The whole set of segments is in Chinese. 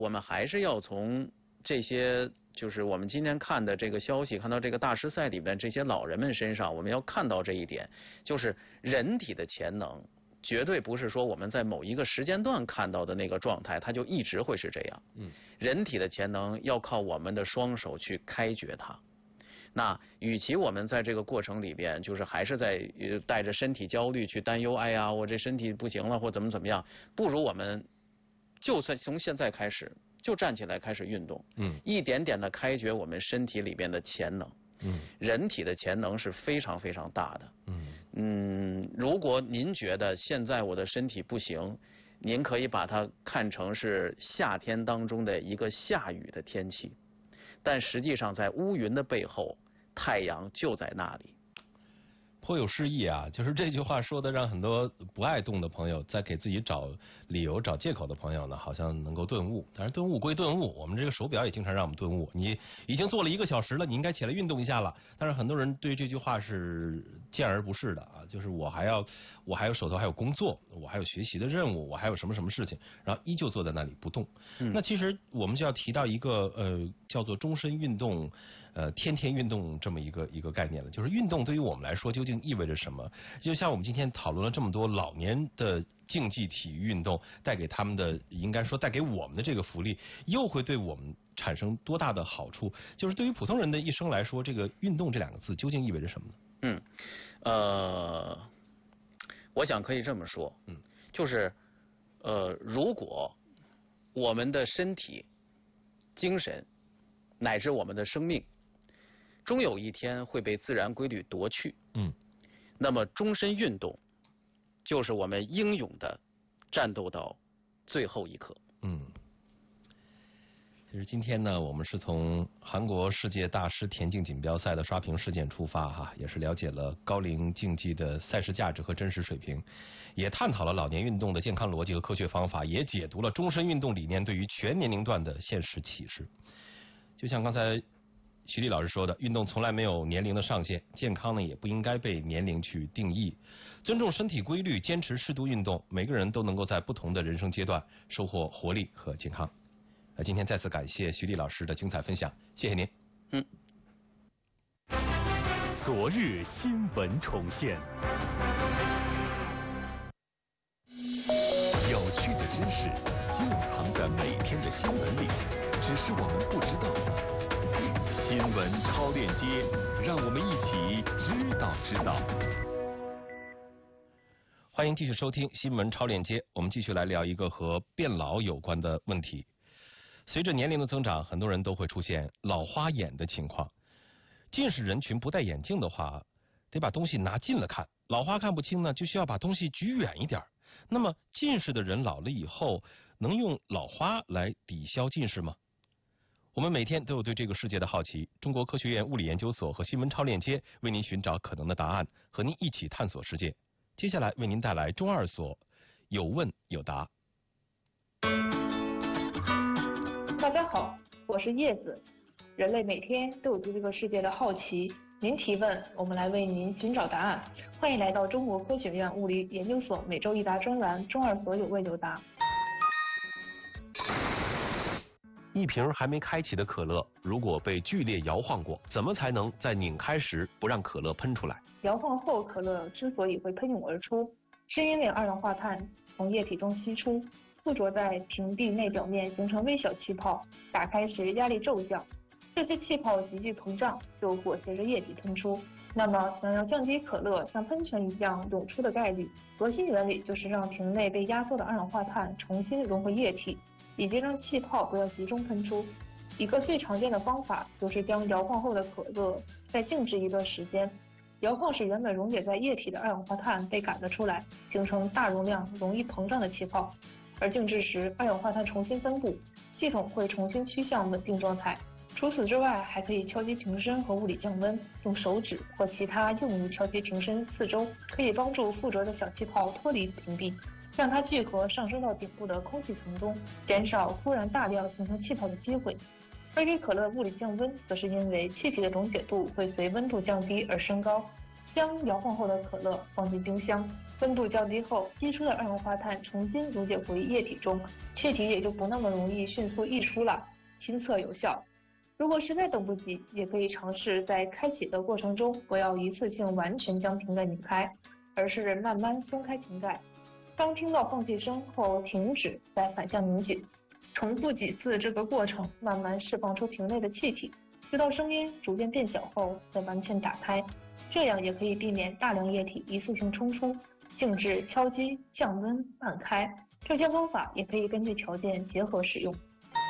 我们还是要从这些就是我们今天看的这个消息，看到这个大师赛里边这些老人们身上，我们要看到这一点，就是人体的潜能绝对不是说我们在某一个时间段看到的那个状态，它就一直会是这样。人体的潜能要靠我们的双手去开掘它。那与其我们在这个过程里边，就是还是在带着身体焦虑去担忧，哎呀，我这身体不行了，或怎么样，不如我们就算从现在开始就站起来开始运动，一点点的开掘我们身体里边的潜能。人体的潜能是非常非常大的。如果您觉得现在我的身体不行，您可以把它看成是夏天当中的一个下雨的天气，但实际上在乌云的背后，太阳就在那里。 颇有诗意啊，就是这句话说的让很多不爱动的朋友，在给自己找理由找借口的朋友呢，好像能够顿悟。但是顿悟归顿悟，我们这个手表也经常让我们顿悟。你已经做了1个小时了，你应该起来运动一下了。但是很多人对这句话是见而不视的啊，就是我还有手头还有工作，我还有学习的任务，我还有什么事情，然后依旧坐在那里不动。那其实我们就要提到一个叫做终身运动天天运动这么一个概念了，就是运动对于我们来说究竟意味着什么？就像我们今天讨论了这么多老年的竞技体育运动带给他们的，应该说带给我们的这个福利，又会对我们产生多大的好处？就是对于普通人的一生来说，这个运动这2个字究竟意味着什么呢？我想可以这么说，就是如果我们的身体、精神乃至我们的生命终有一天会被自然规律夺去，那么终身运动就是我们英勇的战斗到最后一刻。 其实今天呢，我们是从韩国世界大师田径锦标赛的刷屏事件出发哈，也是了解了高龄竞技的赛事价值和真实水平，也探讨了老年运动的健康逻辑和科学方法，也解读了终身运动理念对于全年龄段的现实启示。就像刚才徐丽老师说的，运动从来没有年龄的上限，健康呢也不应该被年龄去定义。尊重身体规律，坚持适度运动，每个人都能够在不同的人生阶段收获活力和健康。今天再次感谢徐丽老师的精彩分享，谢谢您。 昨日新闻重现，有趣的知识就藏在每天的新闻里，只是我们不知道。新闻超链接，让我们一起知道。 欢迎继续收听新闻超链接，我们继续来聊一个和变老有关的问题。随着年龄的增长，很多人都会出现老花眼的情况。近视人群不戴眼镜的话，得把东西拿近了看，老花看不清呢，就需要把东西举远一点。那么近视的人老了以后，能用老花来抵消近视吗？我们每天都有对这个世界的好奇，中国科学院物理研究所和新闻超链接为您寻找可能的答案，和您一起探索世界。接下来为您带来中2所有问有答。 大家好，我是叶子。人类每天都有对这个世界的好奇，您提问，我们来为您寻找答案。欢迎来到中国科学院物理研究所每周一答专栏中2所有问有答。 一瓶还没开启的可乐，如果被剧烈摇晃过，怎么才能在拧开时不让可乐喷出来？ 摇晃后可乐之所以会喷涌而出，是因为二氧化碳从液体中析出，附着在瓶壁内表面形成微小气泡，打开时压力骤降，这些气泡急剧膨胀，就裹挟着液体喷出。那么想要降低可乐像喷泉一样涌出的概率，核心原理就是让瓶内被压缩的二氧化碳重新融回液体，以及让气泡不要集中喷出。一个最常见的方法就是将摇晃后的可乐再静置一段时间，摇晃使原本溶解在液体的二氧化碳被赶了出来，形成大容量容易膨胀的气泡。而静置时，二氧化碳重新分布，系统会重新趋向稳定状态。除此之外，还可以敲击瓶身和物理降温，用手指或其他用物敲击瓶身四周，可以帮助附着的小气泡脱离瓶壁，让它聚合上升到顶部的空气层中，减少忽然大量形成气泡的机会。而给可乐物理降温，则是因为气体的溶解度会随温度降低而升高。将摇晃后的可乐放进冰箱， 温度降低后，析出的二氧化碳重新溶解回液体中，气体也就不那么容易迅速溢出了，亲测有效。如果实在等不及，也可以尝试在开启的过程中，不要一次性完全将瓶盖拧开，而是慢慢松开瓶盖。当听到放气声后停止，再反向拧紧，重复几次这个过程，慢慢释放出瓶内的气体，直到声音逐渐变小后再完全打开。这样也可以避免大量液体一次性冲出。静置、敲击、降温、慢开，这些方法也可以根据条件结合使用。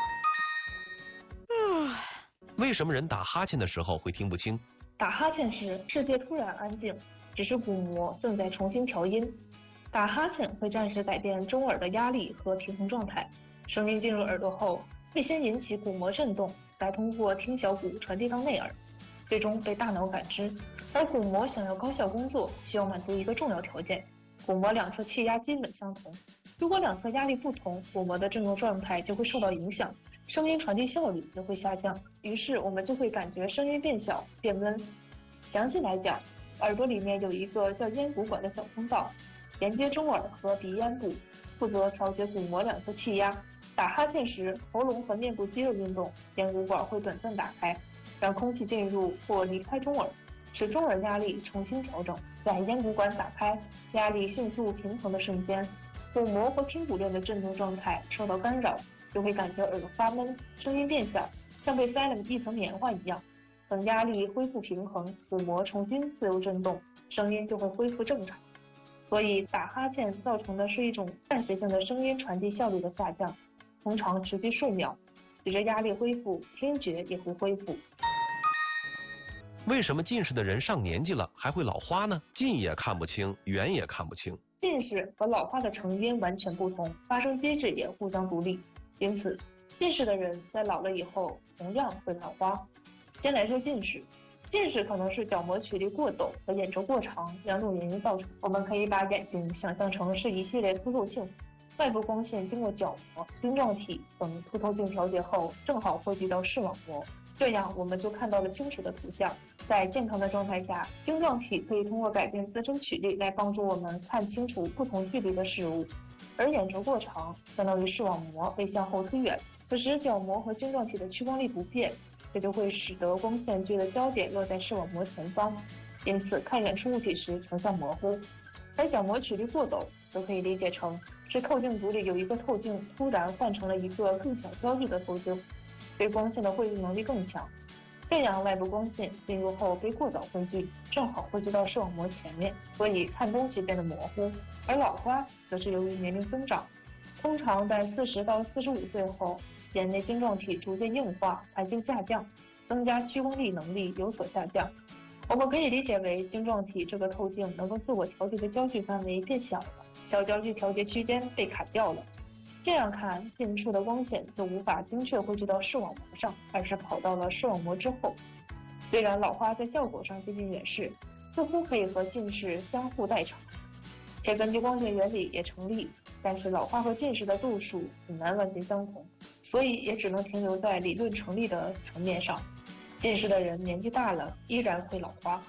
为什么人打哈欠的时候会听不清？ 打哈欠时，世界突然安静，只是鼓膜正在重新调音。打哈欠会暂时改变中耳的压力和平衡状态，声音进入耳朵后，会先引起鼓膜震动，再通过听小骨传递到内耳，最终被大脑感知。而鼓膜想要高效工作，需要满足一个重要条件。鼓膜两侧气压基本相同，如果两侧压力不同，鼓膜的振动状态就会受到影响，声音传递效率就会下降，于是我们就会感觉声音变小、变温。详细来讲，耳朵里面有一个叫咽鼓管的小通道，连接中耳和鼻咽部，负责调节鼓膜两侧气压。打哈欠时，喉咙和面部肌肉运动，咽鼓管会短暂打开，让空气进入或离开中耳，使中耳压力重新调整。在咽鼓管打开、压力迅速平衡的瞬间，鼓膜和听骨链的振动状态受到干扰，就会感觉耳朵发闷，声音变小，像被塞了一层棉花一样。等压力恢复平衡，鼓膜重新自由振动，声音就会恢复正常。所以打哈欠造成的是一种暂时性的声音传递效率的下降，通常持续数秒，随着压力恢复，听觉也会恢复。 为什么近视的人上年纪了还会老花呢？近也看不清，远也看不清。 近视和老花的成因完全不同，发生机制也互相独立，因此近视的人在老了以后同样会老花。先来说近视，近视可能是角膜曲率过陡和眼轴过长两种原因造成。我们可以把眼睛想象成是一系列凸透镜，外部光线经过角膜、晶状体等凸透镜调节后，正好汇聚到视网膜，这样我们就看到了清楚的图像。在健康的状态下，晶状体可以通过改变自身曲率来帮助我们看清楚不同距离的事物，而眼轴过长相当于视网膜被向后推远，此时角膜和晶状体的屈光力不变，这就会使得光线距的焦点落在视网膜前方，因此看远处物体时成像模糊。而角膜曲率过陡则可以理解成是透镜组里有一个透镜突然换成了一个更小焦距的透镜，对光线的汇聚能力更强，这样外部光线进入后被过早汇聚，正好汇聚到视网膜前面，所以看东西变得模糊。而老花则是由于年龄增长，通常在40到45岁后，眼内晶状体逐渐硬化，弹性下降，增加屈光力能力有所下降。我们可以理解为晶状体这个透镜能够自我调节的焦距范围变小了，小焦距调节区间被砍掉了。这样看，近处的光线就无法精确汇聚到视网膜上，而是跑到了视网膜之后。虽然老花在效果上接近远视，似乎可以和近视相互代偿，且根据光学原理也成立，但是老花和近视的度数很难完全相同，所以也只能停留在理论成立的层面上。近视的人年纪大了依然会老花。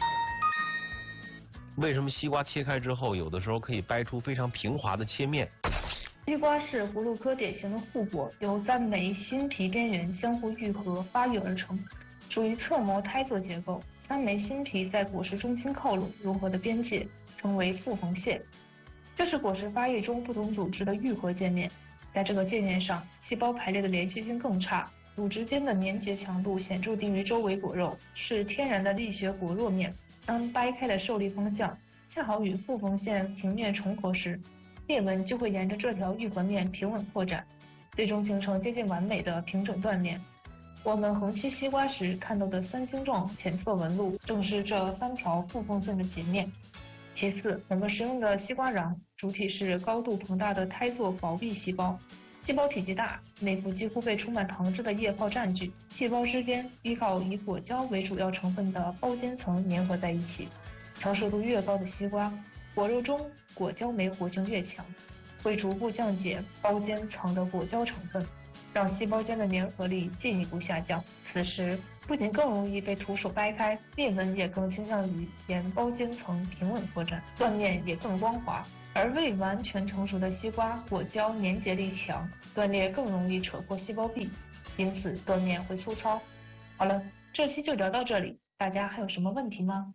为什么西瓜切开之后，有的时候可以掰出非常平滑的切面？ 西瓜是葫芦科典型的护果，由3枚新皮边缘相互愈合发育而成，属于侧膜胎座结构。3枚新皮在果实中心靠拢融合的边界称为复缝线，这是果实发育中不同组织的愈合界面。在这个界面上，细胞排列的连续性更差，组织间的粘结强度显著低于周围果肉，是天然的力学果弱面。当掰开的受力方向恰好与复缝线平面重合时，裂纹就会沿着这条愈合面平稳扩展，最终形成接近完美的平整断面。我们横切西瓜时看到的3星状浅色纹路，正是这3条复缝线的截面。其次，我们使用的西瓜瓤主体是高度膨大的胎座薄壁细胞，细胞体积大，内部几乎被充满糖脂的液泡占据，细胞之间依靠以果胶为主要成分的包间层粘合在一起。调摄度越高的西瓜，果肉中果胶酶活性越强，会逐步降解包间层的果胶成分， 让细胞间的粘合力进一步下降。此时不仅更容易被徒手掰开，裂纹也更倾向于沿包间层平稳扩展，断面也更光滑。而未完全成熟的西瓜果胶粘结力强，断裂更容易扯破细胞壁，因此断面会粗糙。好了，这期就聊到这里，大家还有什么问题吗？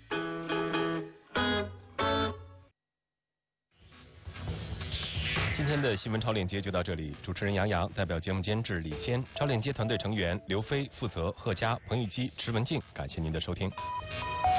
今天的新闻超链接就到这里，主持人杨洋代表节目监制李谦，超链接团队成员刘飞负责贺佳、彭玉基、池文静，感谢您的收听。